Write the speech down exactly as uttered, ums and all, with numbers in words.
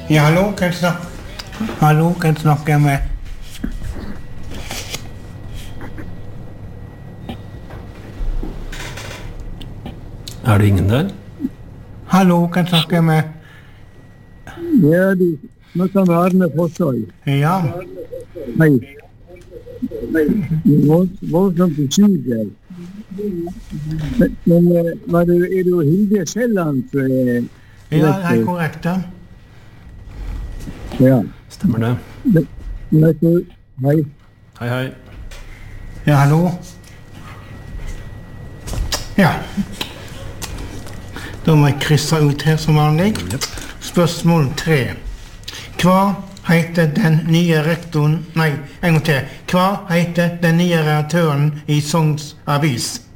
Ja, hallo, kan jeg snakke? Hallo, kan jeg snakke med? Er det ingen der? Hallo, kan jeg snakke med? Ja, du snakker med Arne Fossøy. Ja. Hei. Voldsomt betyder. Men, men var det, er du Hilde Skjelland? Ja, det er korrekt, ja. Ja. Stemmer det. Men, men, hei. Hei, hei. Ja, hallo. Ja. Da må jeg krysse ut her som vanlig. Spørsmål tre. Hva heter den nye rektoren, nei, en gang til. Hva heter den nye redaktøren i Sogns Avis?